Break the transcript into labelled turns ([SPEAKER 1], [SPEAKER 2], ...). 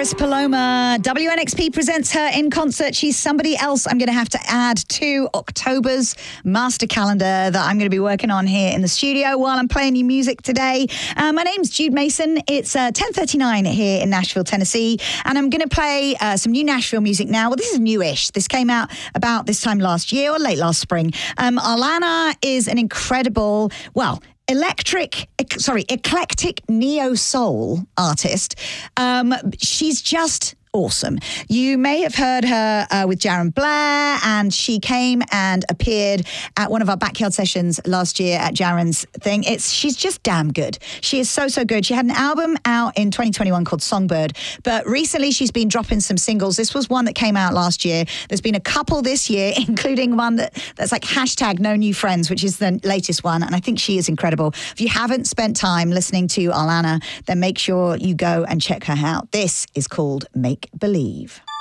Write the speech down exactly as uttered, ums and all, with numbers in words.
[SPEAKER 1] Paris Paloma. W N X P presents her in concert. She's somebody else I'm going to have to add to October's master calendar that I'm going to be working on here in the studio while I'm playing you music today. Uh, my name's Jude Mason. It's uh, ten thirty-nine here in Nashville, Tennessee, and I'm going to play uh, some new Nashville music now. Well, this is newish. This came out about this time last year or late last spring. Um, Alana is an incredible, well, electric, sorry, eclectic neo-soul artist. Um, she's just awesome. You may have heard her uh, with Jaron Blair, and she came and appeared at one of our backyard sessions last year at Jaron's thing. It's She's just damn good. She is so, so good. She had an album out in twenty twenty-one called Songbird, but recently she's been dropping some singles. This was one that came out last year. There's been a couple this year, including one that, that's like hashtag No New Friends, which is the latest one, and I think she is incredible. If you haven't spent time listening to Alana, then make sure you go and check her out. This is called Make Believe.